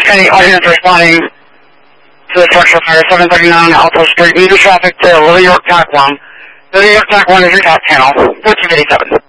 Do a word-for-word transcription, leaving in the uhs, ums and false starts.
County audience responding to the structure fire seven thirty-nine Alto Street. Media traffic to Little York Tac one. Little York Tac one is your top channel. fourteen eighty-seven.